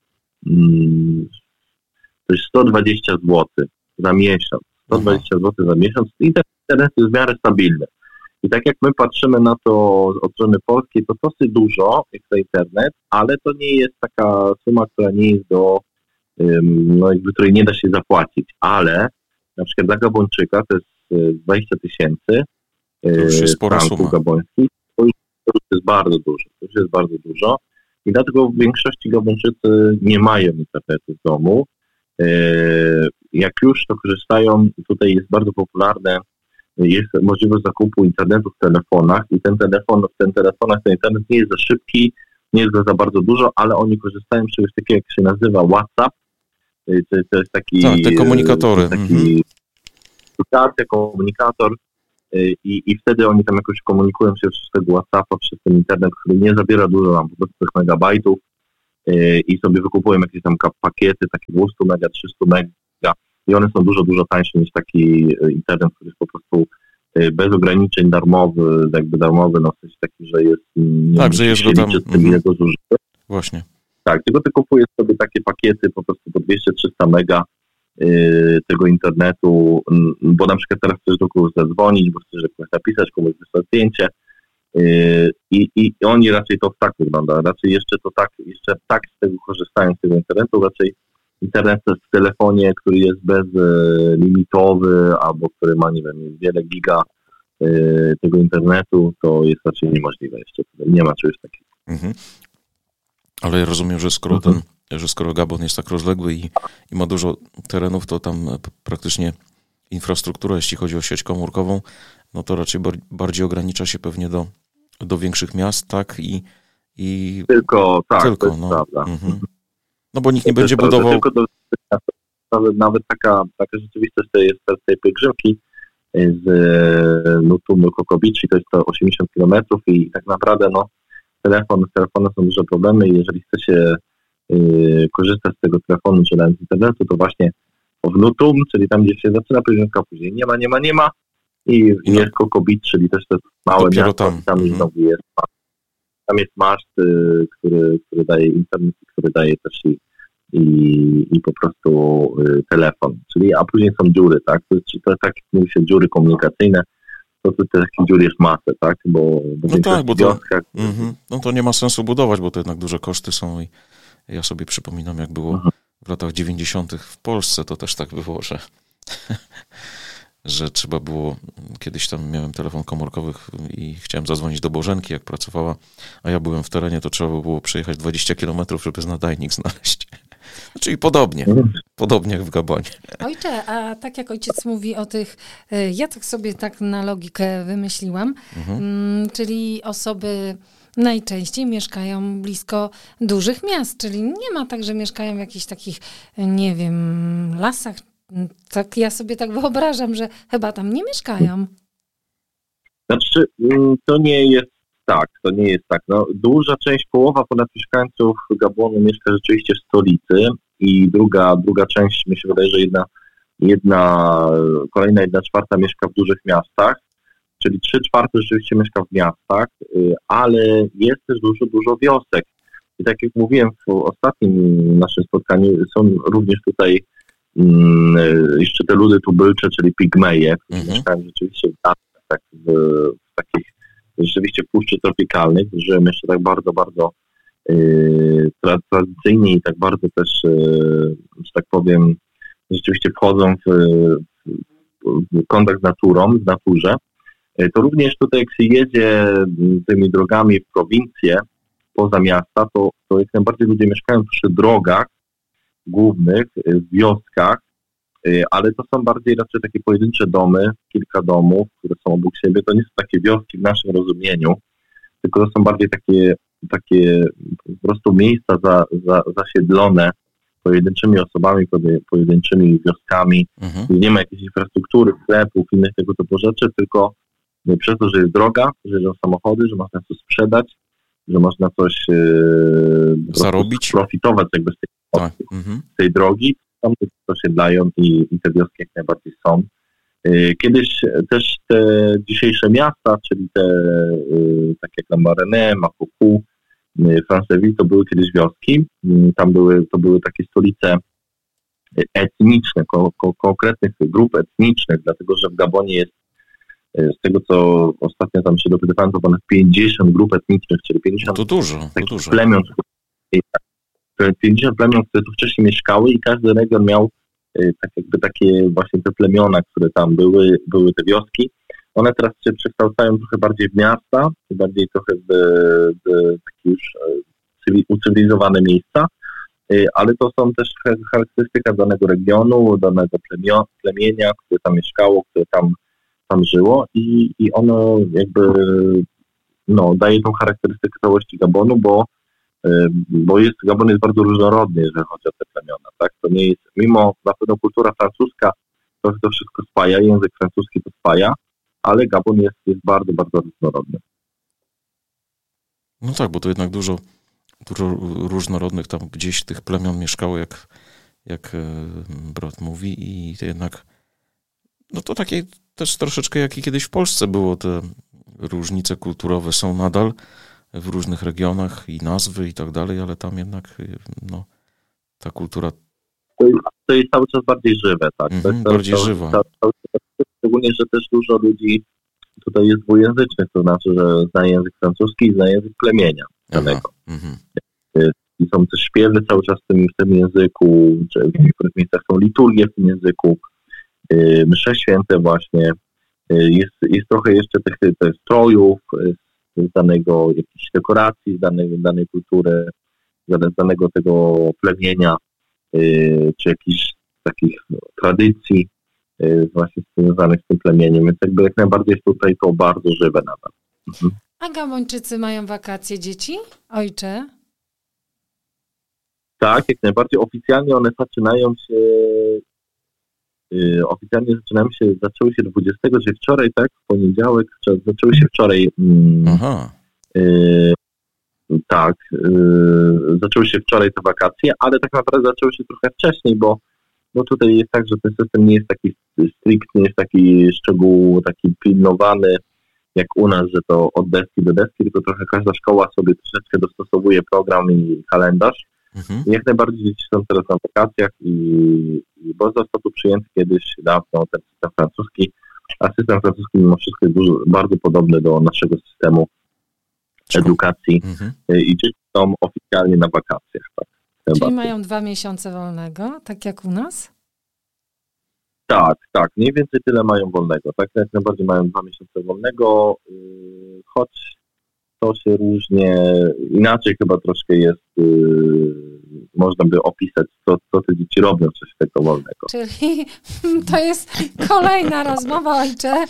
to jest sto dwadzieścia złotych za miesiąc. sto dwadzieścia złotych za miesiąc i ten internet jest w miarę stabilny. I tak jak my patrzymy na to od strony polskiej, to dosyć dużo jak za internet, ale to nie jest taka suma, która nie jest do, no jakby, której nie da się zapłacić. Ale na przykład dla Gabończyka to jest dwadzieścia tysięcy franków gabońskich. To już, to już jest bardzo dużo. To już jest bardzo dużo. I dlatego w większości Gabończycy nie mają internetu w domu. Jak już to korzystają, tutaj jest bardzo popularne, jest możliwość zakupu internetu w telefonach i ten telefon, w ten telefonach ten internet nie jest za szybki, nie jest go za bardzo dużo, ale oni korzystają z czegoś takiego, jak się nazywa WhatsApp. To, to jest taki... Tak, te komunikatory. Taki mhm. komunikator i, i wtedy oni tam jakoś komunikują się przez tego WhatsAppa, przez ten internet, który nie zabiera dużo nam po prostu tych megabajtów i sobie wykupują jakieś tam pakiety, takie dwieście mega, trzysta mega i one są dużo, dużo tańsze niż taki internet, który jest po prostu bez ograniczeń darmowy, jakby darmowy, no w sensie taki, że jest... Nie tak, że jest go tam... Mhm. Właśnie. Tak, tylko ty kupujesz sobie takie pakiety po prostu po dwieście trzysta mega yy, tego internetu, yy, bo na przykład teraz chcesz do kogoś zadzwonić, bo chcesz komuś napisać, komuś wysłać zdjęcie yy, i, i oni raczej to tak wygląda, raczej jeszcze to tak, jeszcze tak z tego korzystają z tego internetu, raczej internet w telefonie, który jest bezlimitowy albo który ma, nie wiem, wiele giga yy, tego internetu, to jest raczej niemożliwe jeszcze, nie ma czegoś takiego. Mhm. Ale ja rozumiem, że skoro ten, że skoro Gabon jest tak rozległy i, i ma dużo terenów, to tam praktycznie infrastruktura, jeśli chodzi o sieć komórkową, no to raczej bar- bardziej ogranicza się pewnie do, do większych miast, tak? I, i tylko, tak, tylko, to jest no. prawda. Mhm. No bo nikt nie to będzie prawda, budował... Tylko do, nawet, nawet taka, taka rzeczywistość to jest z tej pielgrzymki z Nutum do Kokobici, to jest to osiemdziesiąt kilometrów i tak naprawdę no telefon, z telefonem są duże problemy i jeżeli chce się yy, korzystać z tego telefonu, czy z internetu, to właśnie w Nutum, czyli tam, gdzie się zaczyna pielgrzymka, później nie ma, nie ma, nie ma i no. jest Kokobit, czyli też to jest małe Dopiero miasto, tam, tam mhm. znowu jest tam jest maszt, yy, który, który daje internet, który daje też i, i, i po prostu yy, telefon, czyli a później są dziury, tak, to, to tak jak mówi się, dziury komunikacyjne, to tu takich dziur jest masę, tak? Bo, bo no tak, bo to, wioskach... mm-hmm. no to nie ma sensu budować, bo to jednak duże koszty są i ja sobie przypominam, jak było mhm. w latach dziewięćdziesiątych w Polsce, to też tak było, że, że trzeba było, kiedyś tam miałem telefon komórkowy i chciałem zadzwonić do Bożenki, jak pracowała, a ja byłem w terenie, to trzeba było przejechać dwadzieścia kilometrów, żeby nadajnik znaleźć. Czyli podobnie, podobnie jak w Gabonie. Ojcze, a tak jak ojciec mówi o tych, ja tak sobie tak na logikę wymyśliłam, mhm. czyli osoby najczęściej mieszkają blisko dużych miast, czyli nie ma tak, że mieszkają w jakichś takich, nie wiem, lasach. Tak ja sobie tak wyobrażam, że chyba tam nie mieszkają. Znaczy, to nie jest tak, to nie jest tak. No, duża część, połowa ponad mieszkańców Gabonu mieszka rzeczywiście w stolicy i druga, druga część, mi się wydaje, że jedna, jedna, kolejna jedna czwarta mieszka w dużych miastach, czyli trzy czwarte rzeczywiście mieszka w miastach, ale jest też dużo, dużo wiosek. I tak jak mówiłem w ostatnim naszym spotkaniu, są również tutaj um, jeszcze te ludy tubylcze, czyli pigmeje, którzy mhm. mieszkają rzeczywiście w lasach, tak, w, w takich rzeczywiście puszczy tropikalnych, żyją jeszcze tak bardzo, bardzo yy, tradycyjnie i tak bardzo też, yy, że tak powiem, rzeczywiście wchodzą w, w kontakt z naturą, w naturze. Yy, to również tutaj, jak się jedzie tymi drogami w prowincję, poza miasta, to, to jak najbardziej ludzie mieszkają przy drogach głównych, w wioskach, ale to są bardziej raczej takie pojedyncze domy, kilka domów, które są obok siebie. To nie są takie wioski w naszym rozumieniu, tylko to są bardziej takie, takie po prostu miejsca za, za, zasiedlone pojedynczymi osobami, pojedynczymi wioskami, mhm. gdzie nie ma jakiejś infrastruktury, sklepów, innych tego typu rzeczy, tylko przez to, że jest droga, że jeżdżą samochody, że można coś sprzedać, że można coś yy, zarobić, profitować jakby z tej, tak. mhm. z tej drogi. Tam osiedlają i, i te wioski jak najbardziej są. Kiedyś też te dzisiejsze miasta, czyli te takie jak Lambaréné, Mapuku, Franceville, to były kiedyś wioski. Tam były, to były takie stolice etniczne, ko, ko, konkretnych grup etnicznych, dlatego że w Gabonie jest, z tego co ostatnio tam się dopytywałem, to ponad pięćdziesiąt grup etnicznych, czyli pięćdziesiąt to dużo, to dużo. plemion, pięćdziesiąt plemion, które tu wcześniej mieszkały i każdy region miał tak jakby takie właśnie te plemiona, które tam były, były te wioski. One teraz się przekształcają trochę bardziej w miasta, bardziej trochę w, w takie już ucywilizowane miejsca, ale to są też charakterystyka danego regionu, danego plemio, plemienia, które tam mieszkało, które tam, tam żyło i, i ono jakby no, daje tą charakterystykę całości Gabonu, bo bo jest, Gabon jest bardzo różnorodny, jeżeli chodzi o te plemiona, tak? To nie jest, mimo na pewno kultura francuska to, to wszystko spaja, język francuski to spaja, ale Gabon jest, jest bardzo, bardzo różnorodny. No tak, bo to jednak dużo, dużo różnorodnych tam gdzieś tych plemion mieszkało, jak, jak brat mówi, i to jednak no to takie też troszeczkę jak i kiedyś w Polsce było, te różnice kulturowe są nadal w różnych regionach i nazwy i tak dalej, ale tam jednak no, ta kultura... To jest, to jest cały czas bardziej żywe, tak? Mm-hmm, to jest bardziej cały, żywa. Cały, cały, szczególnie, że też dużo ludzi tutaj jest dwujęzycznych, to znaczy, że zna język francuski i zna język plemienia danego. Mm-hmm. I są też śpiewy cały czas w tym, w tym języku, czy w niektórych miejscach są liturgie w tym języku, msze święte właśnie. Jest, jest trochę jeszcze tych, tych strojów z danego, jakichś dekoracji z danej, danej kultury, z danego tego plemienia, czy jakichś takich tradycji właśnie związanych z tym plemieniem, więc jakby jak najbardziej jest tutaj to bardzo żywe nadal. Mhm. A Gabończycy mają wakacje dzieci? Ojcze? Tak, jak najbardziej. Oficjalnie one zaczynają się Yy, oficjalnie zaczynają się, zaczęły się dwudziestego, czyli wczoraj, tak, w poniedziałek, zaczęły się wczoraj, mm, Aha. Yy, tak, yy, zaczęły się wczoraj te wakacje, ale tak naprawdę zaczęły się trochę wcześniej, bo, bo tutaj jest tak, że ten system nie jest taki strict, nie jest taki szczegół, taki pilnowany, jak u nas, że to od deski do deski, tylko trochę każda szkoła sobie troszeczkę dostosowuje program i kalendarz. Mhm. Jak najbardziej dzieci są teraz na wakacjach i, i bo został tu przyjęty kiedyś dawno ten system francuski, a system francuski mimo wszystko jest dużo, bardzo podobny do naszego systemu edukacji mhm. i dzieci są oficjalnie na wakacjach. Tak, czyli bardzo. Mają dwa miesiące wolnego, tak jak u nas? Tak, tak, mniej więcej tyle mają wolnego. Tak, jak najbardziej mają dwa miesiące wolnego, yy, choć to się różnie, inaczej chyba troszkę jest, yy, można by opisać, co, co te dzieci robią w czasie tego wolnego. Czyli to jest kolejna rozmowa, ojcze.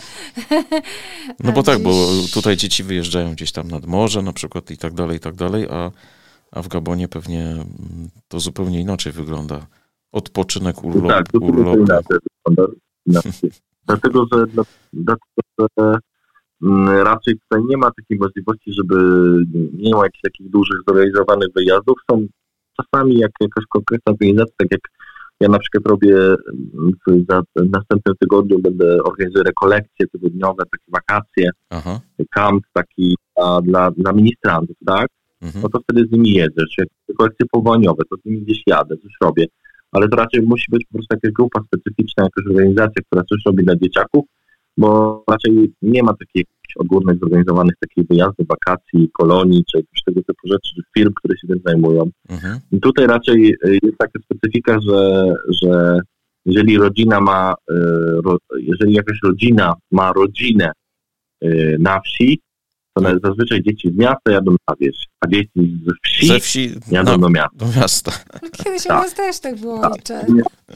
No bo tak, bo tutaj dzieci wyjeżdżają gdzieś tam nad morze na przykład i tak dalej, i tak dalej, a, a w Gabonie pewnie to zupełnie inaczej wygląda. Odpoczynek, urlop, tak, to urlop. Inaczej wygląda. Inaczej. Dlatego, że, dlatego, że raczej tutaj nie ma takiej możliwości, żeby nie ma jakichś takich dużych, zorganizowanych wyjazdów. Są czasami jak jakaś konkretna organizacja, tak jak ja na przykład robię w, za, w następnym tygodniu, będę organizuję rekolekcje tygodniowe, takie wakacje, Aha. kamp taki a, dla, dla ministrantów, tak? Mhm. No to wtedy z nimi jeżdżę, czy rekolekcje powołaniowe, to z nimi gdzieś jadę, coś robię. Ale to raczej musi być po prostu jakaś grupa specyficzna, jakaś organizacja, która coś robi dla dzieciaków, bo raczej nie ma takich ogólnych, zorganizowanych takich wyjazdów, wakacji, kolonii, czy jakiegoś tego typu rzeczy, czy firm, które się tym zajmują. Mhm. I tutaj raczej jest taka specyfika, że, że jeżeli rodzina ma, jeżeli jakaś rodzina ma rodzinę na wsi, to mhm. zazwyczaj dzieci z miasta jadą na wieś, a dzieci z wsi, Ze wsi jadą na, do miasta. Do miasta. Kiedyś tak. u nas też tak było, tak. ojcze.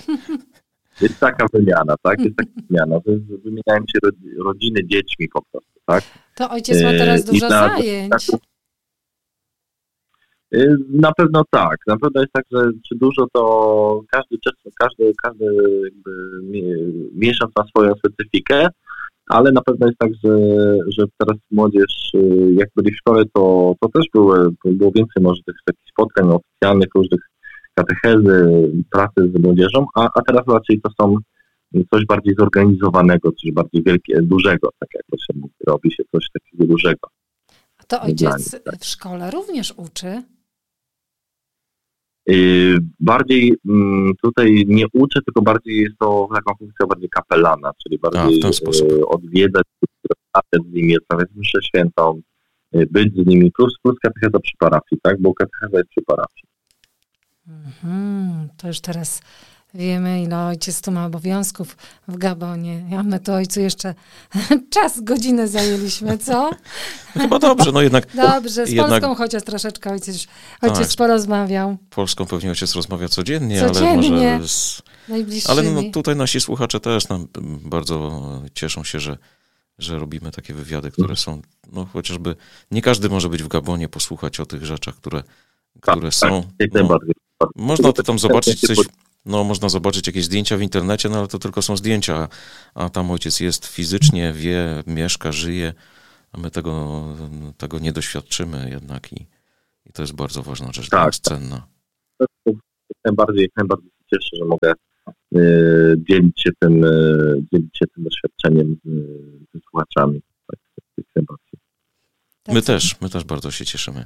Jest taka wymiana, tak? Jest taka wymiana, że wymieniają się rodziny dziećmi po prostu, tak? To ojciec ma teraz dużo I zajęć. Tak, na pewno tak. Na pewno jest tak, że czy dużo, to każdy każdy, każdy jakby miesiąc ma swoją specyfikę, ale na pewno jest tak, że, że teraz młodzież, jak byli w szkole, to, to też były, było więcej może tych takich spotkań oficjalnych, różnych katechezy, pracy z młodzieżą, a, a teraz raczej to są coś bardziej zorganizowanego, coś bardziej wielkiego, dużego, tak jak to się mówi, robi się coś takiego dużego. A to ojciec nich, tak. w szkole również uczy? Yy, bardziej yy, tutaj nie uczę, tylko bardziej jest to taką funkcja bardziej kapelana, czyli bardziej yy, odwiedzać, rozmawiać z nimi, odprawiać mszę świętą, yy, być z nimi, plus, plus katecheza przy parafii, tak, bo katecheza jest przy parafii. Mhm, to już teraz wiemy, ile ojciec tu ma obowiązków w Gabonie. A my to ojcu jeszcze czas, godzinę zajęliśmy, co? Chyba dobrze, no jednak... Dobrze, z jednak, Polską chociaż troszeczkę ojciec, ojciec tak, porozmawiał. Polską pewnie ojciec rozmawia codziennie, codziennie ale może... Z, ale no, tutaj nasi słuchacze też nam bardzo cieszą się, że, że robimy takie wywiady, które są, no chociażby, nie każdy może być w Gabonie, posłuchać o tych rzeczach, które, które tak, są. Tak, no, można to tam zobaczyć, coś, No, można zobaczyć jakieś zdjęcia w internecie, no ale to tylko są zdjęcia, a tam ojciec jest fizycznie, wie, mieszka, żyje, a my tego, tego nie doświadczymy jednak i, i to jest bardzo ważna rzecz, tak, dla nas cenna. Najbardziej, najbardziej się cieszę, że mogę y, dzielić się tym, y, dzielić się tym doświadczeniem y, ze słuchaczami. Tak, tak, my też, my też bardzo się cieszymy.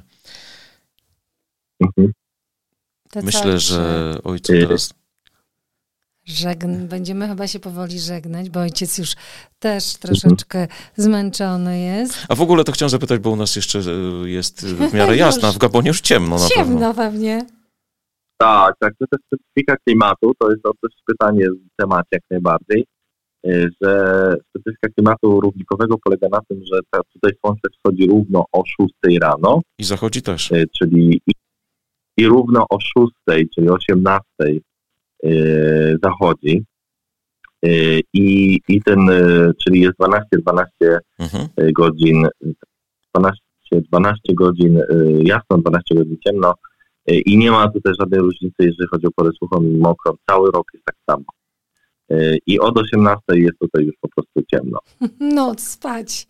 Mhm. Myślę, co, że ojcu teraz... Żegn... Będziemy chyba się powoli żegnać, bo ojciec już też troszeczkę mhm. zmęczony jest. A w ogóle to chciałem zapytać, bo u nas jeszcze jest w miarę jasna, w Gabonie już ciemno na ciemno pewno. pewnie. Tak, tak, to jest specyfika klimatu, to jest też pytanie w temacie jak najbardziej, że specyfika klimatu równikowego polega na tym, że ta, tutaj słońce wschodzi równo o szóstej rano. I zachodzi też. Czyli i, i równo o szóstej, czyli osiemnastej yy, zachodzi. Yy, i, I ten, yy, czyli jest dwanaście dwanaście mhm. godzin, dwanaście, dwanaście godzin yy, jasno, dwanaście godzin ciemno. I nie ma tutaj żadnej różnicy, jeżeli chodzi o porę suchą i mokrą. Cały rok jest tak samo. I od osiemnastej jest tutaj już po prostu ciemno. Noc, spać.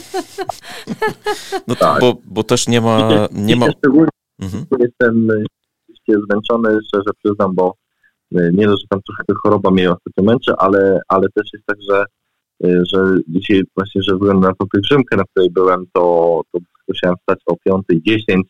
No tak. bo, bo też nie ma... Nie ma... Szczególnie mhm. jestem zmęczony, szczerze przyznam, bo nie dość, że tam trochę choroba mnie ostatnio męczy, ale, ale też jest tak, że, że dzisiaj właśnie, że byłem na tą pielgrzymkę, na której byłem, to, to musiałem wstać o piątej dziesięć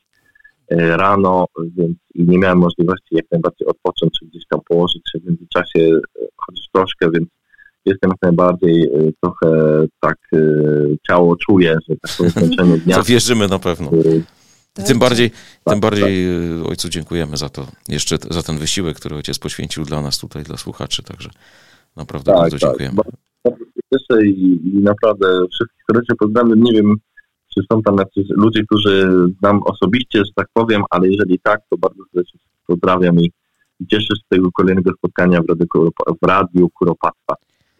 rano, więc i nie miałem możliwości jak najbardziej odpocząć, czy gdzieś tam położyć się w międzyczasie chociaż troszkę, więc jestem jak najbardziej trochę tak ciało czuje, że tak powiem zmęczenie dnia. To wierzymy na pewno. I tym bardziej, tym bardziej ojcu dziękujemy za to, jeszcze za ten wysiłek, który ojciec poświęcił dla nas tutaj, dla słuchaczy, także naprawdę tak, bardzo tak. dziękujemy. Bardzo się cieszę i, i naprawdę wszystkich serdecznie pozdrawiam. Nie wiem, czy są tam jacyś ludzie, którzy znam osobiście, że tak powiem, ale jeżeli tak, to bardzo serdecznie pozdrawiam i, i cieszę się z tego kolejnego spotkania w Radiu, w Radiu Kuropatwa.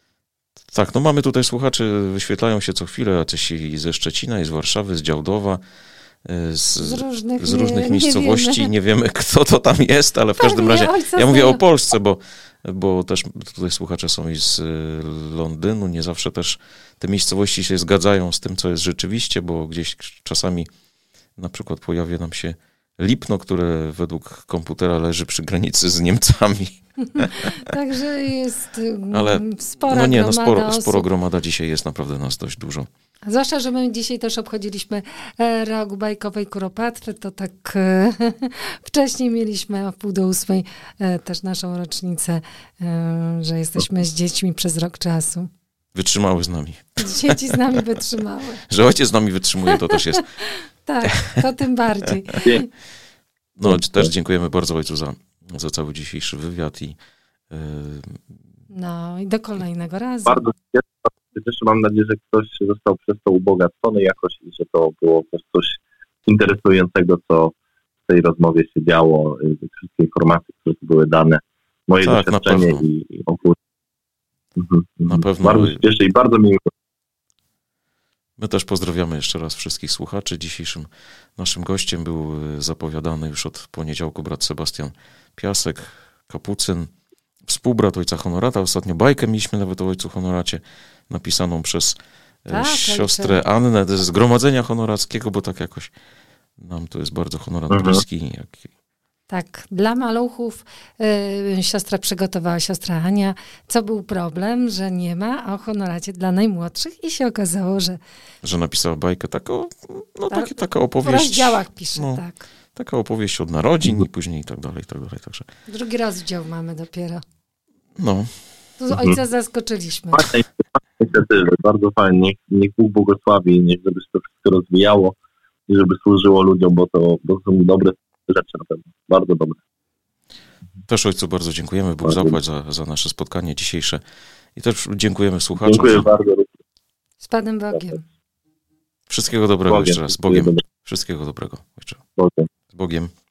Tak, no mamy tutaj słuchaczy, wyświetlają się co chwilę, jacyś i ze Szczecina, i z Warszawy, z Działdowa, z, z różnych, z różnych nie, miejscowości. Nie wiemy. nie wiemy, kto to tam jest, ale w Pewnie, każdym razie, ja mówię znają. o Polsce, bo, bo też tutaj słuchacze są i z Londynu, nie zawsze też te miejscowości się zgadzają z tym, co jest rzeczywiście, bo gdzieś czasami na przykład pojawia nam się Lipno, które według komputera leży przy granicy z Niemcami. Także jest ale, spora no nie, gromada no sporo, osób. sporo gromada dzisiaj jest, naprawdę nas dość dużo. Zwłaszcza, że my dzisiaj też obchodziliśmy rok bajkowej Kuropatwy, to tak e, wcześniej mieliśmy o wpół do ósmej e, też naszą rocznicę, e, że jesteśmy z dziećmi przez rok czasu. Wytrzymały z nami. Dzieci z nami wytrzymały. Że ojciec z nami wytrzymuje, to też jest. Tak, to tym bardziej. No, też dziękujemy bardzo ojcu za, za cały dzisiejszy wywiad i yy... no i do kolejnego razu. Bardzo też mam nadzieję, że ktoś został przez to ubogacony jakoś i że to było też coś interesującego, co w tej rozmowie się działo, wszystkie informacje, które były dane, moje tak, doświadczenie i, i ogólnie. Mhm. Na pewno. Bardzo się cieszę i bardzo miło. My też pozdrawiamy jeszcze raz wszystkich słuchaczy. Dzisiejszym naszym gościem był zapowiadany już od poniedziałku brat Sebastian Piasek, kapucyn, współbrat ojca Honorata. Ostatnio bajkę mieliśmy nawet o ojcu Honoracie, napisaną przez tak, siostrę ojcze. Annę ze Zgromadzenia Honorackiego, bo tak jakoś nam to jest bardzo honorat mhm. bliski. Jak... Tak, dla maluchów y, siostra przygotowała, siostra Ania. Co był problem, że nie ma o honoracie dla najmłodszych i się okazało, że... Że napisała bajkę taką, no tak, takie, taka opowieść... W rozdziałach pisze, no, tak. Taka opowieść od narodzin mhm. i później i tak dalej, i tak dalej. Także... Drugi rozdział mamy dopiero. No. Tu z ojca mhm. zaskoczyliśmy. Fajne inicjatywy, bardzo fajnie. Niech, niech Bóg błogosławi, niech żeby się to wszystko rozwijało i żeby służyło ludziom, bo to, bo to są dobre rzeczy na pewno. Bardzo dobre. Też ojcu bardzo dziękujemy. Bóg zapłać za, za nasze spotkanie dzisiejsze. I też dziękujemy słuchaczom. Dziękuję że... bardzo. Z Panem Bogiem. Wszystkiego dobrego Bogiem. Jeszcze raz. Bogiem. Wszystkiego dobrego. Ojcze. Bogiem. Z Bogiem.